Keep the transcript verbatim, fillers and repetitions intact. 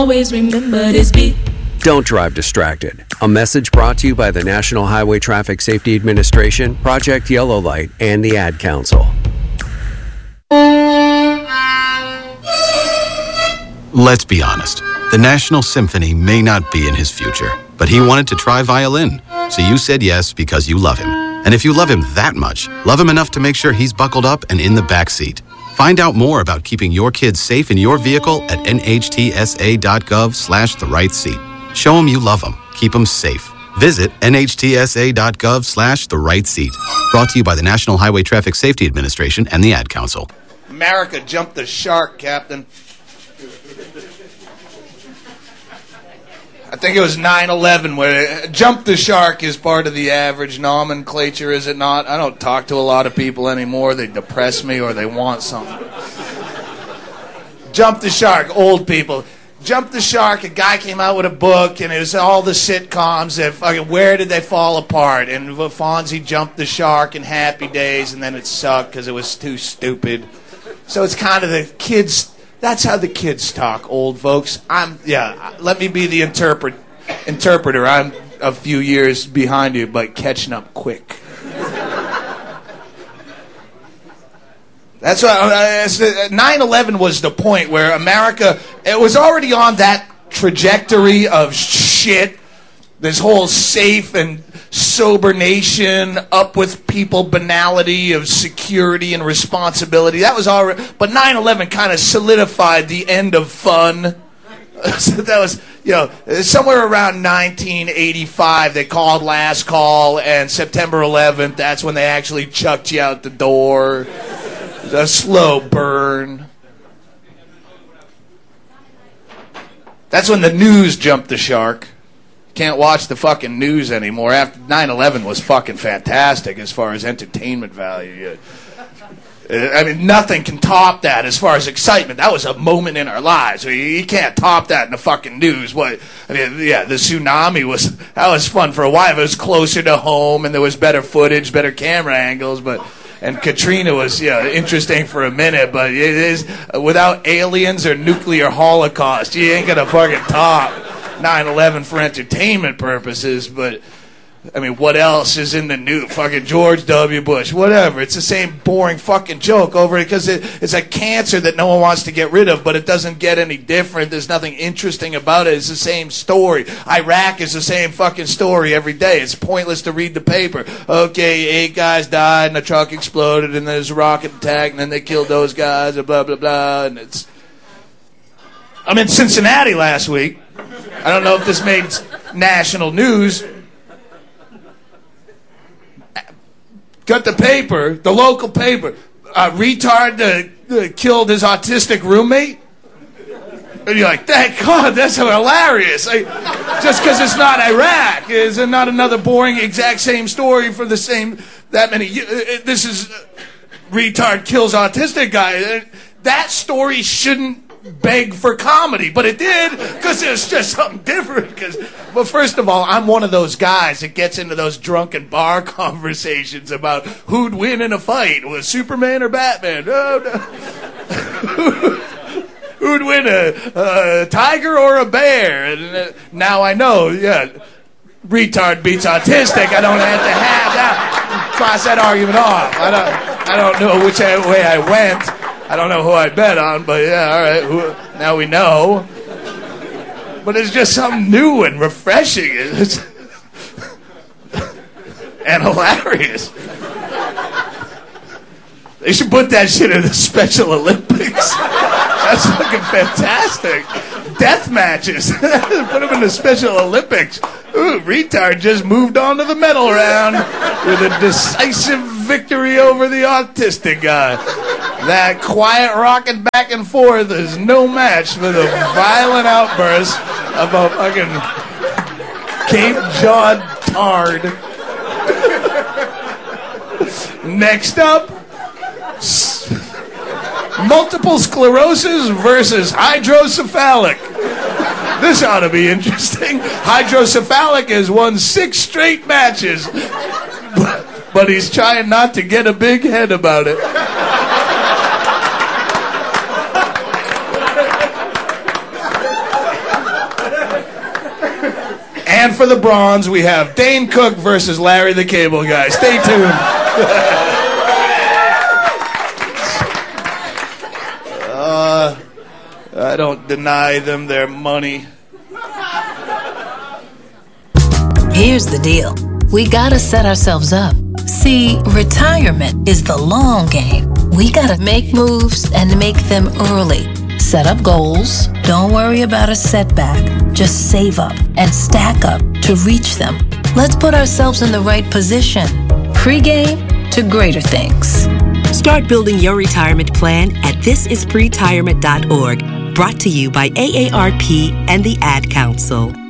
Always remember this beat. Don't drive distracted. A message brought to you by the National Highway Traffic Safety Administration, Project Yellow Light, and the Ad Council. Let's be honest. The National Symphony may not be in his future, but he wanted to try violin. So you said yes because you love him. And if you love him that much, love him enough to make sure he's buckled up and in the back seat. Find out more about keeping your kids safe in your vehicle at nhtsa.gov slash the right seat. Show them you love them. Keep them safe. Visit nhtsa.gov slash the right seat. Brought to you by the National Highway Traffic Safety Administration and the Ad Council. America jumped the shark, Captain. I think it was nine eleven where jump the shark is part of the average nomenclature, is it not? I don't talk to a lot of people anymore. They depress me or they want something. Jump the shark, old people. Jump the Shark, a guy came out with a book, and it was all the sitcoms that fucking, where did they fall apart? And Fonzie jumped the shark in Happy Days, and then it sucked because it was too stupid. So it's kind of the kids, that's how the kids talk, old folks. I'm, yeah, let me be the interpret, interpreter. I'm a few years behind you, but catching up quick. That's what nine eleven was the point where America, it was already on that trajectory of shit. This whole safe and sober nation, up with people banality of security and responsibility. That was already, but nine eleven kind of solidified the end of fun. So that was, you know, somewhere around nineteen eighty-five, they called last call, and September eleventh, that's when they actually chucked you out the door. A slow burn. That's when the news jumped the shark. Can't watch the fucking news anymore. After nine eleven was fucking fantastic as far as entertainment value. I mean, nothing can top that as far as excitement. That was a moment in our lives. You can't top that in the fucking news. What? I mean, yeah, the tsunami was, that was fun for a while. It was closer to home and there was better footage, better camera angles, but... And Katrina was, yeah, interesting for a minute, but it is, without aliens or nuclear holocaust, you ain't gonna fucking top nine eleven for entertainment purposes, but, I mean, what else is in the news? Fucking George W. Bush, whatever. It's the same boring fucking joke over it, because it, it's a cancer that no one wants to get rid of, but it doesn't get any different. There's nothing interesting about it. It's the same story. Iraq is the same fucking story every day. It's pointless to read the paper. Okay, eight guys died, and the truck exploded, and there's a rocket attack, and then they killed those guys, and blah, blah, blah, and it's... I'm in Cincinnati last week. I don't know if this made national news. Got the paper, the local paper. A retard uh, uh, killed his autistic roommate. And you're like, thank God, that's hilarious. I, just because it's not Iraq, is it not another boring exact same story for the same, that many, uh, this is uh, retard kills autistic guy. Uh, that story shouldn't beg for comedy, but it did, because it's just something different. Cause, well, first of all, I'm one of those guys that gets into those drunken bar conversations about who'd win in a fight, was Superman or Batman? Oh, no. Who'd win, a, a tiger or a bear? And uh, now I know, yeah, retard beats autistic. I don't have to have that. Cross that argument off. I don't, I don't know which way I went. I don't know who I bet on, but yeah, all right, who, now we know. But it's just something new and refreshing. It's and hilarious. They should put that shit in the Special Olympics. That's fucking fantastic. Death matches. Put them in the Special Olympics. Ooh, retard just moved on to the medal round with a decisive victory over the autistic guy. That quiet rocking back and forth is no match for the violent outburst of a fucking Cape Cod tard. Next up, multiple sclerosis versus hydrocephalic. This ought to be interesting. Hydrocephalic has won six straight matches, but, but he's trying not to get a big head about it. And for the bronze, we have Dane Cook versus Larry the Cable Guy. Stay tuned. uh, I don't deny them their money. Here's the deal. We gotta set ourselves up. See, retirement is the long game. We gotta make moves and make them early. Set up goals. Don't worry about a setback. Just save up and stack up to reach them. Let's put ourselves in the right position. Pre-game to greater things. Start building your retirement plan at this is pretirement dot org. Brought to you by A A R P and the Ad Council.